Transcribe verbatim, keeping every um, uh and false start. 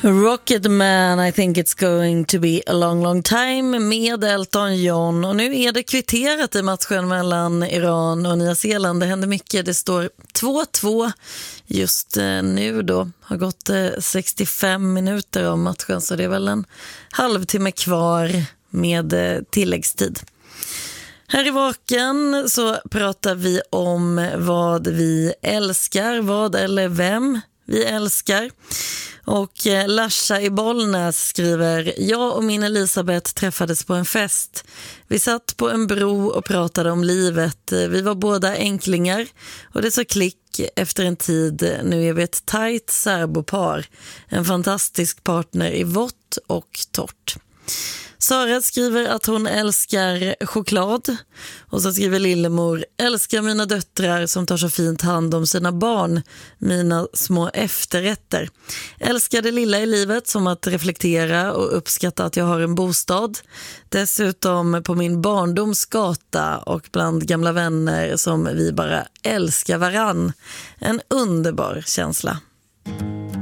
Rocket Man, I think it's going to be a long, long time med Elton John. Och nu är det kvitterat i matchen mellan Iran och Nya Zeeland. Det händer mycket. Det står två två just nu då. Har gått sextiofem minuter om matchen, så det är väl en halvtimme kvar med tilläggstid. Här i Vaken så pratar vi om vad vi älskar, vad eller vem vi älskar. Och Lasha i Bollnäs skriver: jag och min Elisabeth träffades på en fest. Vi satt på en bro och pratade om livet. Vi var båda enklingar och det så klick efter en tid. Nu är vi ett tajt särbopar. En fantastisk partner i vått och torrt. Sara skriver att hon älskar choklad. Och så skriver Lillemor: älskar mina döttrar som tar så fint hand om sina barn. Mina små efterrätter. Älskar det lilla i livet, som att reflektera och uppskatta att jag har en bostad. Dessutom på min barndoms gata och bland gamla vänner som vi bara älskar varann. En underbar känsla.